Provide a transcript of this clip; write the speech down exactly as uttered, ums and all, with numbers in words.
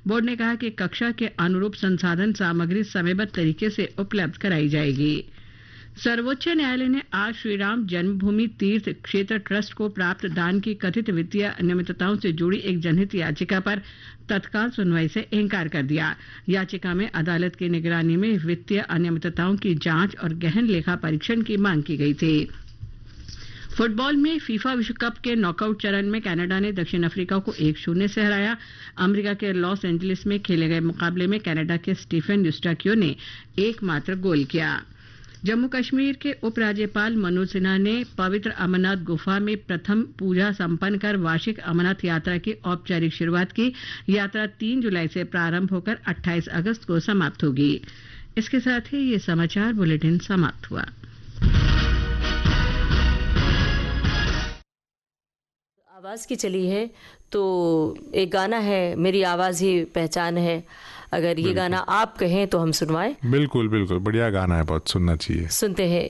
Board ने कहा कि कक्षा के अनुरूप संसाधन सामग्री समयबद्ध तरीके से उपलब्ध कराई जाएगी। सर्वोच्च न्यायालय ने आज श्री राम जन्मभूमि तीर्थ क्षेत्र ट्रस्ट को प्राप्त दान की कथित वित्तीय अनियमितताओं से जुड़ी एक जनहित याचिका पर तत्काल सुनवाई से इनकार कर दिया। याचिका में अदालत की निगरानी में वित्तीय अनियमितताओं की जांच और गहन लेखा परीक्षण की मांग की गई थी। फुटबॉल में फीफा विश्व कप के नॉकआउट चरण में कनाडा ने दक्षिण अफ्रीका को एक शून्य से हराया। अमेरिका के लॉस एंजलिस में खेले गए मुकाबले में कनाडा के स्टीफन यूस्टाक्यो ने एकमात्र गोल किया। जम्मू कश्मीर के उपराज्यपाल मनोज सिन्हा ने पवित्र अमरनाथ गुफा में प्रथम पूजा संपन्न कर वार्षिक अमरनाथ यात्रा की औपचारिक शुरुआत की। यात्रा तीन जुलाई से प्रारंभ होकर अट्ठाईस अगस्त को समाप्त होगी। इसके साथ ही ये समाचार बुलेटिन समाप्त हुआ। आवाज की चली है तो एक गाना है, मेरी आवाज ही पहचान है। अगर ये गाना आप कहें तो हम सुनवाएं। बिल्कुल बिल्कुल, बढ़िया गाना है, बहुत सुनना चाहिए। सुनते हैं